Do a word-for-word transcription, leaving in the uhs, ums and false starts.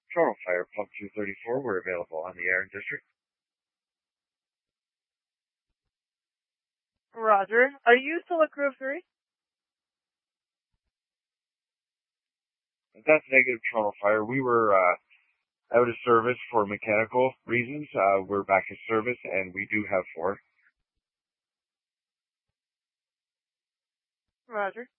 Toronto Fire, Pump two thirty-four, we're available on the air in District. Roger. Are you still at Grove three? That's negative, Toronto Fire. We were uh, out of service for mechanical reasons. Uh, we're back in service, and we do have four. Roger.